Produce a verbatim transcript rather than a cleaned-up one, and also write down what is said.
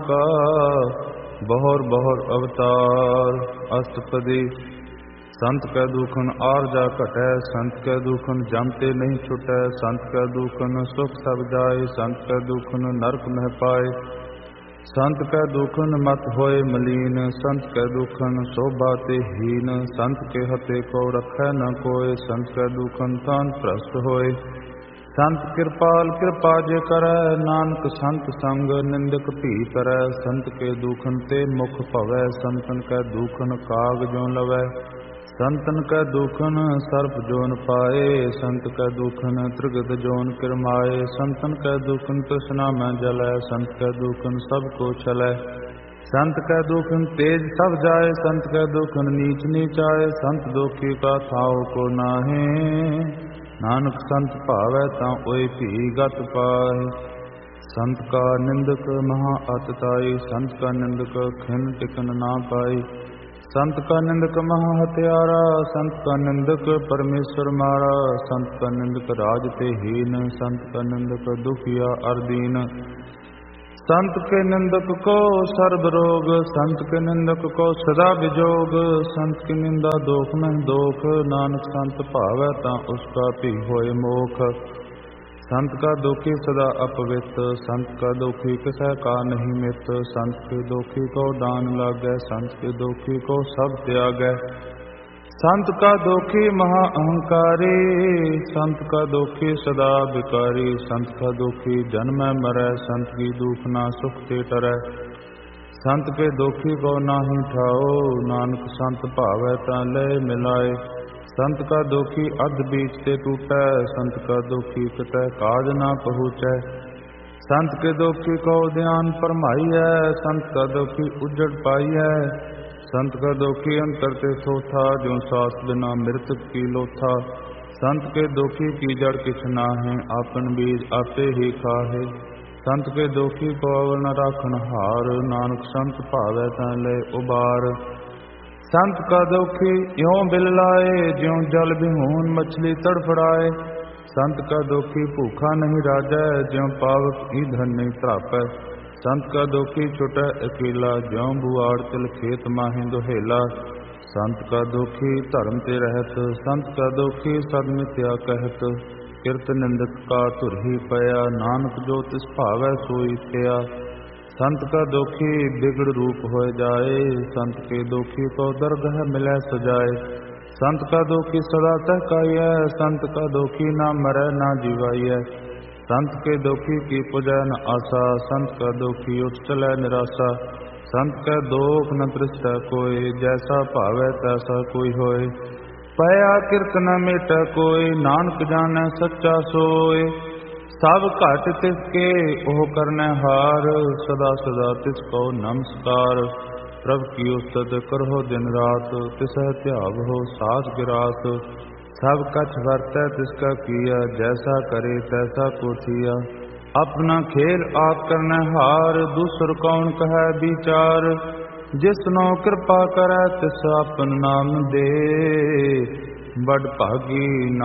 का बहुर बहुर अवतार। अष्टपदी। संत कै दुखन आरजा घटै, संत कै दुखन जमते नहीं छुटै, संत कै दुखन सुख सब जाए, संत कै दुखन नरक मह पाए। संत कै दुखन मत होए मलीन, संत कै दुखन शोभा ते हीन, संत के हते को रखै न कोय, संत कै दुखन तान भ्रष्ट होए। संत कृपाल कृपा जे करੈ, नानक संत संग निंदक भी करੈ। संत के दुखन ते मुख भवै, संतन कै दुखन काग जो लवै। संतन कै दुखन सर्प जोन पाए, संत कै दुखन त्रिगत जोन किरमाए। संतन कै दुखन तृष्णा में जलै, संत कै दुखन सब को छलै। संत कै दुखन तेज सब जाए, संत कै दुखन नीच नीच आए। संत दुखी का थाव को नाहे, नानक संत भावै तां ओय भी गत पाए। संत का निंदक महा अतताई, संत का निंदक खिन टिकन ना पाई। संत का निंदक महा हत्यारा, संत का निंदक परमेश्वर मारा। संत का निंदक राज ते हीन, संत का निंदक दुखिया अरदीन। संत के निंदक को सर्ब रोग, संत के निंदक को सदा विजोग। संत की निंदा दोख में दोख, नानक संत भावै तां उसका भी होए मोख। संत का दुखी सदा अपवित, संत का दुखी किसै का नहीं मित। संत के दुखी को दान लागै, संत के दुखी को सब त्यागै। संत का दुखी महा अहंकारी, संत का दुखी सदा विकारी। संत का दुखी जन्मै मरै, संत की दुख ना सुख ते टरै। संत के दुखी को नाहि ठाओ, नानक संत भावै तां लय मिलाए। संत का दुखी अर्ध बीच ते टूटै, संत का दुखी कितै काज ना पहुँचै। संत के दुखी को ध्यान फरमाइਐ, संत का दुखी उजड़ पाइਐ। संत का दुखी अंतर ते थोथा, जो सास बिना मृतक की लोथा। संत के दुखी की जड़ किछ नाहि, आपन बीज आपे ही खाहे। संत के दुखी को अवल न राखन हार, नानक संत भावै तां लय उबार। संत का दुखी यों बिल लाए, ज्यों जल बिहून मछली तड़फड़ाए। संत का दुखी भूखा नहीं राजै, ज्यों पावक ईंधन नहीं त्रापै। संत का दुखी छुटै अकेला, ज्यों बुआड़ तिल खेत माहि दुहेला। संत का दुखी धर्म ते रहत, संत का दुखी सद मिथ्या कहत। किरत निंदक का धुरही पया, नानक जो तिस भावै सोई थिया। संत का दुखी बिगड़ रूप होए जाए, संत के दुखी को दरगह मिलै सजाए। संत का दुखी सदा सहकाइਐ, संत का दुखी ना मरै ना जीवाइਐ। संत के दुखी की पुजै न आसा, संत का दुखी उठ चलै निराशा। संत कै दोख न दृष्टै कोय, जैसा भावै तैसा कोई होय। पया किरत न मेटै कोय, नानक जानै सच्चा सोय। सब घट तिसके ओह करनै हार, सदा सदा तिसको नमस्कार। प्रभ की उस्तत करहो दिन रात, तिसै ध्यावहो साज गिरास। सब कछ वरतै तिसका किया, जैसा करे तैसा को थिया। अपना खेल आप करनै हार, दूसर कौन कहै विचार। जिसनो कृपा करै तिस आपन नाम दे, बड़ भागी